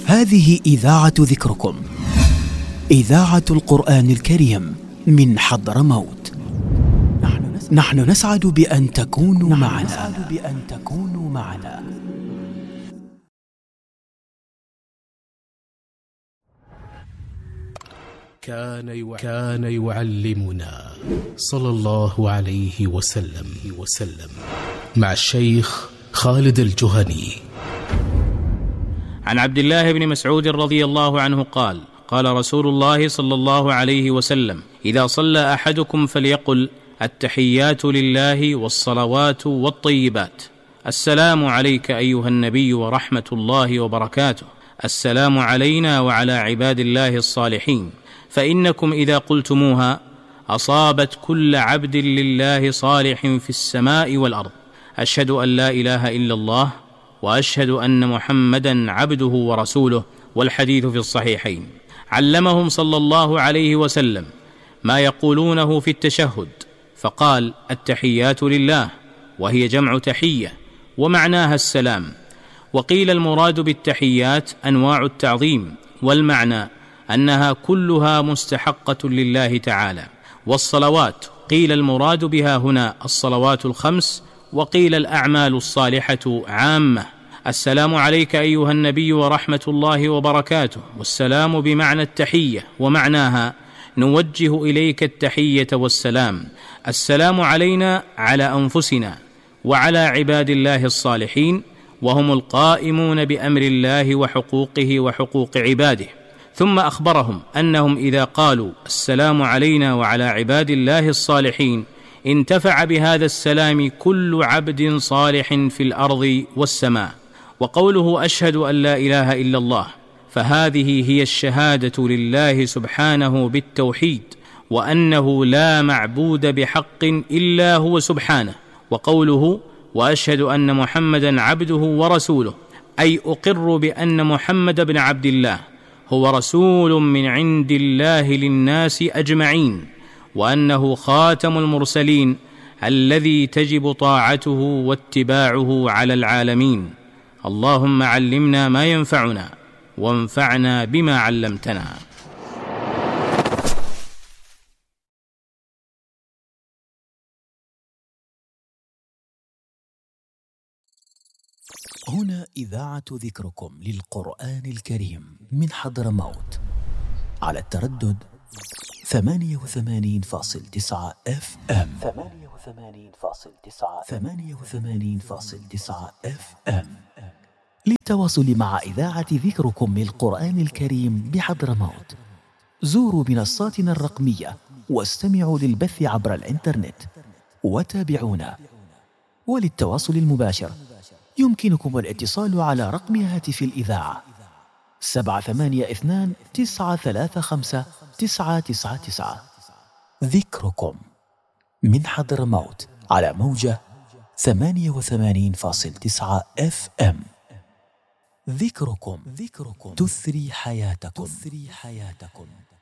هذه إذاعة ذكركم، إذاعة القرآن الكريم من حضرموت. نحن نسعد بأن تكونوا معنا. كان يعلمنا صلى الله عليه وسلم مع الشيخ خالد الجهني. عن عبد الله بن مسعود رضي الله عنه قال: قال رسول الله صلى الله عليه وسلم: إذا صلى أحدكم فليقل: التحيات لله والصلوات والطيبات، السلام عليك أيها النبي ورحمة الله وبركاته، السلام علينا وعلى عباد الله الصالحين، فإنكم إذا قلتموها أصابت كل عبد لله صالح في السماء والأرض، أشهد أن لا إله إلا الله وأشهد أن محمدا عبده ورسوله. والحديث في الصحيحين. علمهم صلى الله عليه وسلم ما يقولونه في التشهد، فقال: التحيات لله، وهي جمع تحية ومعناها السلام. وقيل المراد بالتحيات أنواع التعظيم، والمعنى أنها كلها مستحقة لله تعالى. والصلوات قيل المراد بها هنا الصلوات الخمس، وقيل الأعمال الصالحة عامة. السلام عليك أيها النبي ورحمة الله وبركاته، والسلام بمعنى التحية، ومعناها نوجه إليك التحية والسلام. السلام علينا على أنفسنا وعلى عباد الله الصالحين، وهم القائمون بأمر الله وحقوقه وحقوق عباده. ثم أخبرهم أنهم إذا قالوا السلام علينا وعلى عباد الله الصالحين انتفع بهذا السلام كل عبد صالح في الأرض والسماء. وقوله أشهد أن لا إله إلا الله، فهذه هي الشهادة لله سبحانه بالتوحيد، وأنه لا معبود بحق إلا هو سبحانه. وقوله وأشهد أن محمدا عبده ورسوله، أي أقر بأن محمد بن عبد الله هو رسول من عند الله للناس أجمعين، وأنه خاتم المرسلين الذي تجب طاعته واتباعه على العالمين. اللهم علمنا ما ينفعنا وانفعنا بما علمتنا. هنا إذاعة ذكركم للقرآن الكريم من حضرموت على التردد 88.9 FM. 88.9 FM. للتواصل مع إذاعة ذكركم للقرآن الكريم بحضرموت زوروا منصاتنا الرقمية واستمعوا للبث عبر الإنترنت وتابعونا. وللتواصل المباشر يمكنكم الاتصال على رقم هاتف الإذاعة 782-935-999. ذكركم من حضرموت على موجة 88.9 FM. ذكركم تثري حياتكم.